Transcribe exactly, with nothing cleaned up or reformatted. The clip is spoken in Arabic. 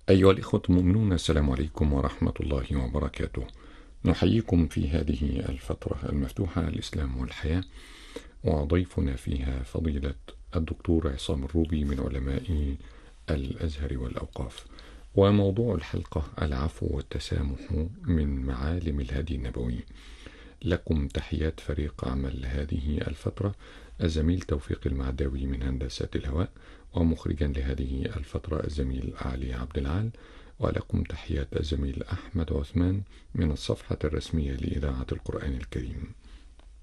أيها الإخوة المؤمنون، السلام عليكم ورحمة الله وبركاته. نحييكم في هذه الفترة المفتوحة الإسلام والحياة، وضيفنا فيها فضيلة الدكتور عصام الروبي من علماء الأزهر والأوقاف. وموضوع الحلقة العفو والتسامح من معالم الهدي النبوي. لكم تحيات فريق عمل هذه الفترة، الزميل توفيق المعداوي من هندسة الهواء، ومخرجا لهذه الفترة الزميل علي عبد العال. ولكم تحيات الزميل أحمد عثمان من الصفحة الرسمية لإذاعة القرآن الكريم.